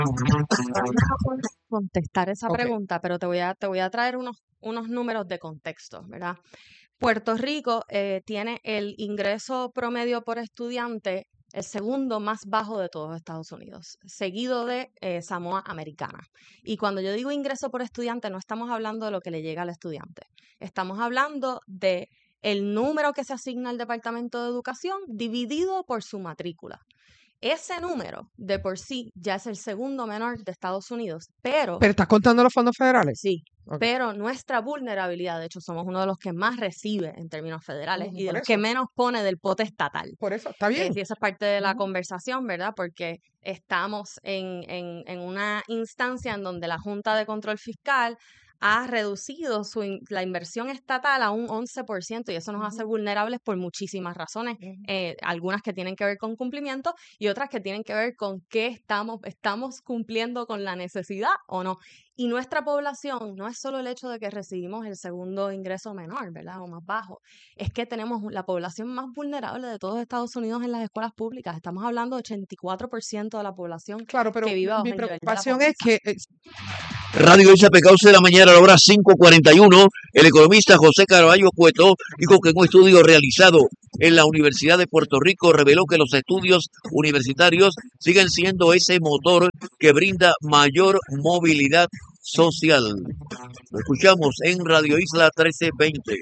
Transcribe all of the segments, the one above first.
Contestar esa Ok. pregunta, pero te voy a traer unos números de contexto, ¿verdad? Puerto Rico tiene el ingreso promedio por estudiante el segundo más bajo de todos Estados Unidos, seguido de Samoa Americana. Y cuando yo digo ingreso por estudiante, no estamos hablando de lo que le llega al estudiante. Estamos hablando de el número que se asigna al Departamento de Educación dividido por su matrícula. Ese número de por sí ya es el segundo menor de Estados Unidos, pero ¿Pero estás contando los fondos federales? sí, Ok. pero nuestra vulnerabilidad, de hecho, somos uno de los que más recibe en términos federales y de Por los que eso, menos pone del pote estatal. por eso, está bien. Y esa es parte de la Ujú. conversación, ¿verdad? Porque estamos en una instancia en donde la Junta de Control Fiscal ha reducido la inversión estatal a un 11% y eso nos hace Ujú. vulnerables por muchísimas razones, Ujú. algunas que tienen que ver con cumplimiento y otras que tienen que ver con qué estamos cumpliendo con la necesidad o no. Y nuestra población no es solo el hecho de que recibimos el segundo ingreso menor, ¿verdad? O más bajo, es que tenemos la población más vulnerable de todos Estados Unidos en las escuelas públicas. Estamos hablando de 84% de la población Claro, pero que vive bajo mi el nivel de la preocupación es pobreza. que Radio Isa Pecados de la mañana a la hora 5:41. El economista José Caraballo Cueto dijo que un estudio realizado en la Universidad de Puerto Rico reveló que los estudios universitarios siguen siendo ese motor que brinda mayor movilidad social. Lo escuchamos en Radio Isla 1320.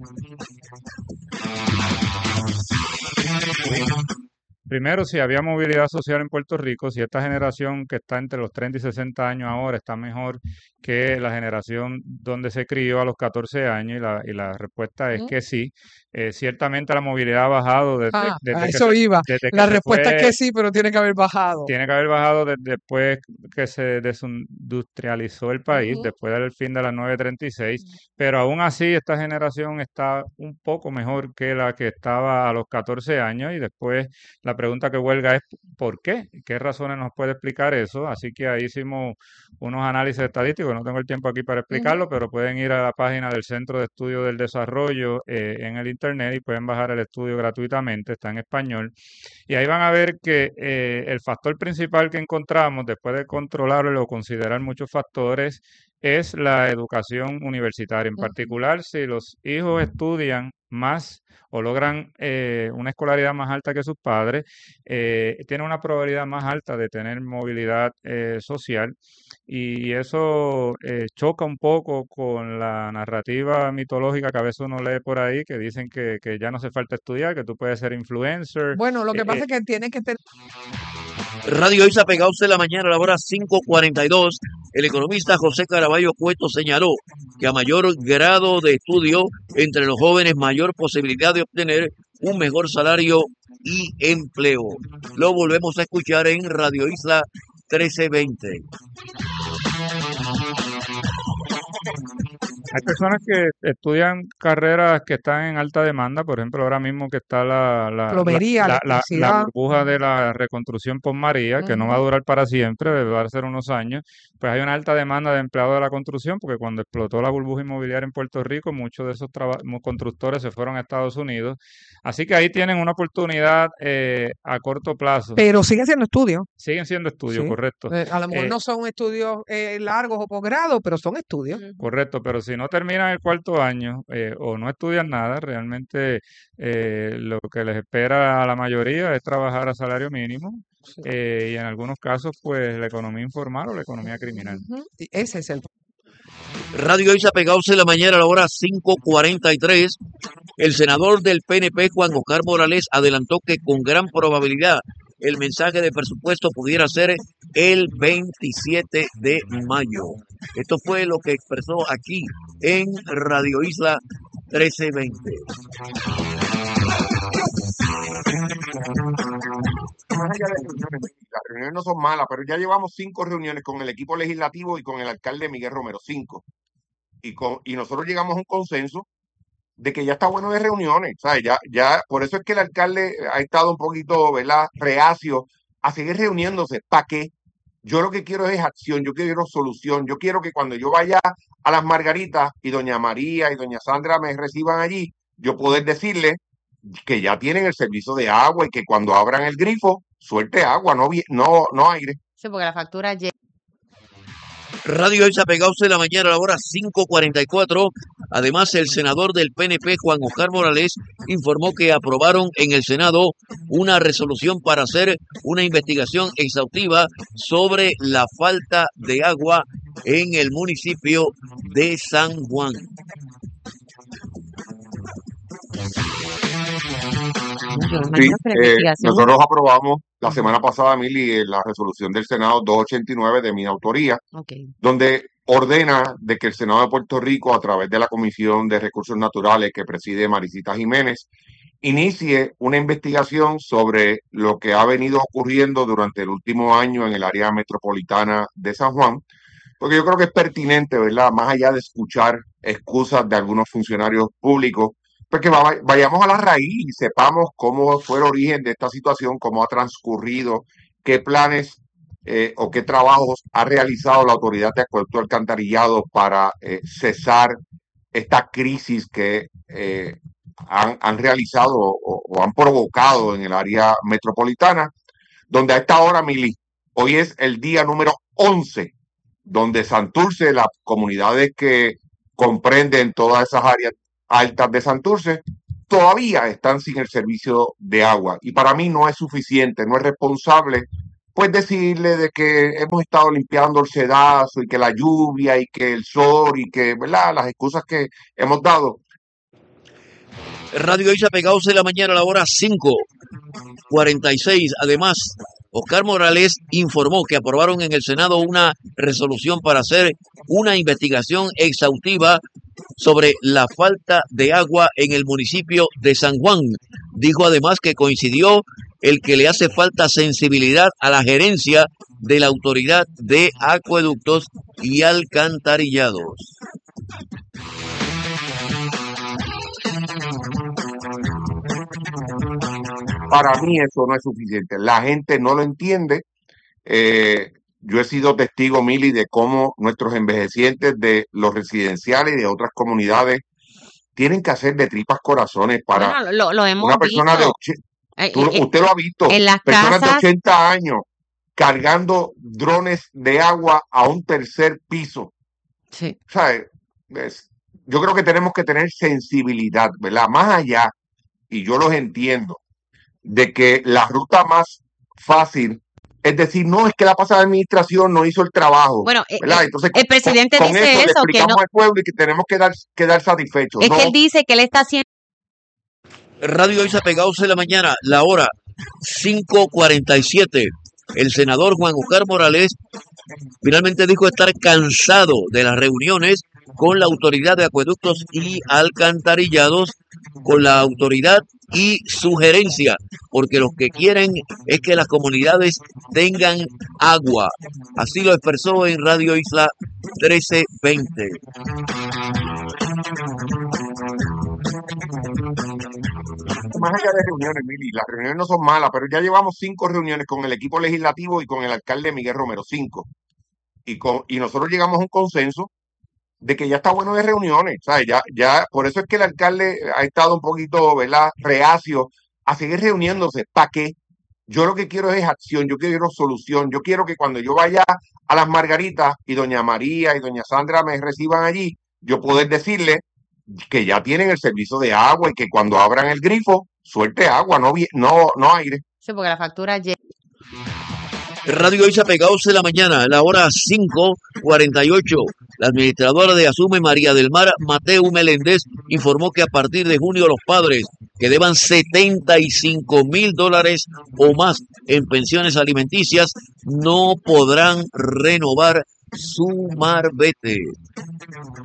Primero, si había movilidad social en Puerto Rico, si esta generación que está entre los 30 y 60 años ahora está mejor que la generación donde se crió a los 14 años, y la respuesta es que sí. Ciertamente la movilidad ha bajado a eso iba. desde que La se respuesta es fue. que sí, pero tiene que haber bajado. Tiene que haber bajado después que se desindustrializó el país, Ujú. después del fin de las 936, pero aún así esta generación está un poco mejor que la que estaba a los 14 años y después la pregunta que huelga es ¿por qué? ¿Qué razones nos puede explicar eso? Así que ahí hicimos unos análisis estadísticos, no tengo el tiempo aquí para explicarlo, Ujú. pero pueden ir a la página del Centro de Estudio del Desarrollo en el internet y pueden bajar el estudio gratuitamente, está en español. Y ahí van a ver que el factor principal que encontramos, después de controlarlo o considerar muchos factores, es la educación universitaria. En Ujú. particular, si los hijos estudian más o logran una escolaridad más alta que sus padres, tienen una probabilidad más alta de tener movilidad social. Y eso choca un poco con la narrativa mitológica que a veces uno lee por ahí, que dicen que ya no hace falta estudiar, que tú puedes ser influencer. Bueno, lo eh, que eh, pasa es que tiene que tener. Radio Isa Pegados de la mañana a la hora 5:42. El economista José Caraballo Cueto señaló que a mayor grado de estudio entre los jóvenes, mayor posibilidad de obtener un mejor salario y empleo. Lo volvemos a escuchar en Radio Isla 1320. Hay personas que estudian carreras que están en alta demanda, por ejemplo, ahora mismo que está Plomería, la electricidad. burbuja de la reconstrucción por María, que no va a Ujú. durar para siempre, va a ser unos años, pues hay una alta demanda de empleados de la construcción, porque cuando explotó la burbuja inmobiliaria en Puerto Rico, muchos de esos constructores se fueron a Estados Unidos. Así que ahí tienen una oportunidad a corto plazo. Pero sigue siendo estudio. Siguen siendo estudios, Sí. correcto. A lo mejor no son estudios largos o posgrado, pero son estudios. Correcto, pero si no terminan el cuarto año o no estudian nada, realmente lo que les espera a la mayoría es trabajar a salario mínimo Sí. y en algunos casos, pues la economía informal o la economía criminal. Ujú. Y ese es el. Radio Isa Pegados de la mañana a la hora 5:43. El senador del PNP, Juan Oscar Morales, adelantó que con gran probabilidad el mensaje de presupuesto pudiera ser el 27 de mayo. Esto fue lo que expresó aquí en Radio Isla 1320. Más allá de reuniones, las reuniones no son malas, pero ya llevamos 5 reuniones con el equipo legislativo y con el alcalde Miguel Romero, 5. Y nosotros llegamos a un consenso de que ya está bueno de reuniones, ¿sabes? Por eso es que el alcalde ha estado un poquito, ¿verdad?, reacio a seguir reuniéndose. ¿Para qué? Yo lo que quiero es acción, yo quiero solución, yo quiero que cuando yo vaya a las Margaritas y doña María y doña Sandra me reciban allí, yo poder decirle que ya tienen el servicio de agua y que cuando abran el grifo, suelte agua, no aire. Sí, porque la factura llega. Radio Isa Pegados de la mañana a la hora 5:44. Además, el senador del PNP, Juan Oscar Morales, informó que aprobaron en el Senado una resolución para hacer una investigación exhaustiva sobre la falta de agua en el municipio de San Juan. Sí, nosotros aprobamos la semana pasada, Mili, la resolución del Senado 289 de mi autoría, donde ordena de que el Senado de Puerto Rico, a través de la Comisión de Recursos Naturales que preside Maricita Jiménez, inicie una investigación sobre lo que ha venido ocurriendo durante el último año en el área metropolitana de San Juan, porque yo creo que es pertinente, ¿verdad? Más allá de escuchar excusas de algunos funcionarios públicos, pues que vayamos a la raíz y sepamos cómo fue el origen de esta situación, cómo ha transcurrido, qué planes o qué trabajos ha realizado la Autoridad de Acueducto y Alcantarillado para cesar esta crisis que han realizado o han provocado en el área metropolitana, donde a esta hora, Mili, hoy es el día número 11, donde Santurce, las comunidades que comprenden todas esas áreas altas de Santurce, todavía están sin el servicio de agua. Y para mí no es suficiente, no es responsable, pues decirle de que hemos estado limpiando el sedazo y que la lluvia y que el sol y que, ¿verdad?, las excusas que hemos dado. Radio Isa Pegados de la mañana a la hora 5:46. Además, Oscar Morales informó que aprobaron en el Senado una resolución para hacer una investigación exhaustiva sobre la falta de agua en el municipio de San Juan. Dijo además que coincidió el que le hace falta sensibilidad a la gerencia de la Autoridad de Acueductos y Alcantarillados. Para mí eso no es suficiente. La gente no lo entiende. Yo he sido testigo, Mili, de cómo nuestros envejecientes de los residenciales y de otras comunidades tienen que hacer de tripas corazones para Lo hemos una persona visto. usted lo ha visto, En las personas de casas. 80 años cargando drones de agua a un tercer piso. Sí. ¿Sabe? Yo creo que tenemos que tener sensibilidad, ¿verdad? Más allá, y yo los entiendo, de que la ruta más fácil es decir, no, es que la pasada administración no hizo el trabajo. Bueno, ¿verdad? Entonces, el presidente con dice eso le eso, que explicamos no. al pueblo y que tenemos que quedar satisfechos. Es No, que él dice que él está haciendo. Radio Isa Pegados de la mañana, la hora 5:47. El senador Juan Oscar Morales finalmente dijo estar cansado de las reuniones con la Autoridad de Acueductos y Alcantarillados, con la autoridad y sugerencia, porque lo que quieren es que las comunidades tengan agua. Así lo expresó en Radio Isla 1320. más allá de reuniones, Mili, las reuniones no son malas, pero ya llevamos 5 reuniones con el equipo legislativo y con el alcalde Miguel Romero, 5. Y nosotros llegamos a un consenso de que ya está bueno de reuniones, ¿sabes? Ya, por eso es que el alcalde ha estado un poquito, ¿verdad?, reacio a seguir reuniéndose. ¿Para qué? Yo lo que quiero es acción, yo quiero solución, yo quiero que cuando yo vaya a Las Margaritas y doña María y doña Sandra me reciban allí, yo poder decirle que ya tienen el servicio de agua y que cuando abran el grifo, suelte agua, no aire. Sí, porque la factura llega. Radio Isa Pegados de la mañana, a la hora 5:48. La administradora de Asume, María del Mar Mateu Meléndez, informó que a partir de junio los padres que deban $75,000 o más en pensiones alimenticias no podrán renovar su marbete.